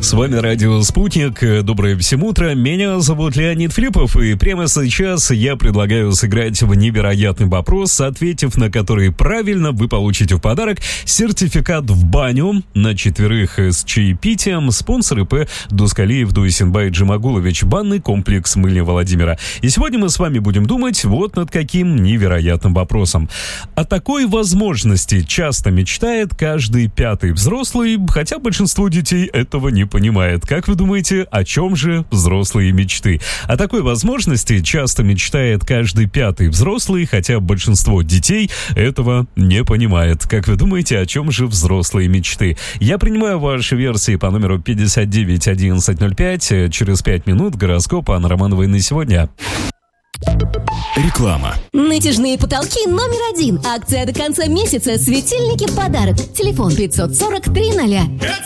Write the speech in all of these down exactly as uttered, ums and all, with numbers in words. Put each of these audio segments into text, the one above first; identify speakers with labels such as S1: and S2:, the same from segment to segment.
S1: С вами радио «Спутник». Доброе всем утро. Меня зовут Леонид Филиппов, и прямо сейчас я предлагаю сыграть в невероятный вопрос, ответив на который правильно, вы получите в подарок сертификат в баню на четверых с чаепитием. Спонсор ИП Дускалиев Дуйсенбай Джимагулович, банный комплекс Мыльни Владимира. И сегодня мы с вами будем думать вот над каким невероятным вопросом. О такой возможности часто мечтает каждый пятый взрослый, хотя большинство детей этого не понимает. Как вы думаете, о чем же взрослые мечты? О такой возможности часто мечтает каждый пятый взрослый, хотя большинство детей этого не понимает. Как вы думаете, о чем же взрослые мечты? Я принимаю ваши версии по номеру пятьдесят девять одиннадцать ноль пять. Через пять минут гороскоп Анны Романовой на сегодня.
S2: Реклама.
S3: Натяжные потолки номер один. Акция до конца месяца. Светильники в подарок. Телефон пятьсот сорок три ноля.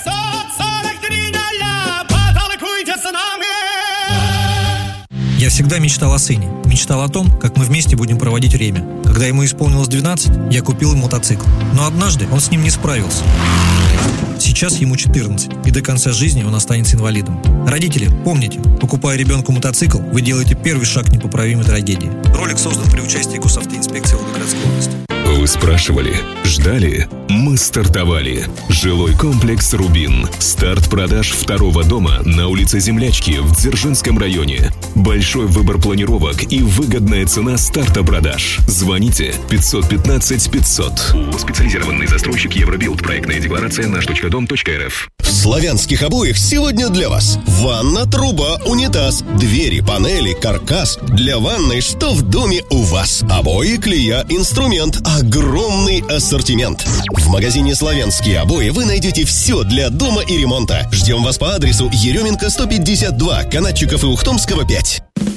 S4: Я всегда мечтал о сыне. Мечтал о том, как мы вместе будем проводить время. Когда ему исполнилось двенадцать, я купил ему мотоцикл. Но однажды он с ним не справился. Сейчас ему четырнадцать, и до конца жизни он останется инвалидом. Родители, помните, покупая ребенку мотоцикл, вы делаете первый шаг к непоправимой трагедии. Ролик создан при участии Госавтоинспекции Волгоградской области.
S2: Вы спрашивали, ждали? Мы стартовали. Жилой комплекс «Рубин». Старт продаж второго дома на улице Землячки в Дзержинском районе. Большой выбор планировок и выгодная цена старта продаж. Звоните пятьсот пятнадцать пятьсот. Специализированный застройщик Евробилд. Проектная декларация наш точка дом точка эр эф.
S5: В славянских обоях сегодня для вас ванна, труба, унитаз, двери, панели, каркас. Для ванной что в доме у вас? Обои, клея, инструмент. Огромный ассортимент. В магазине «Славянские обои» вы найдете все для дома и ремонта. Ждем вас по адресу Еременко сто пятьдесят два, Канатчиков и Ухтомского пять.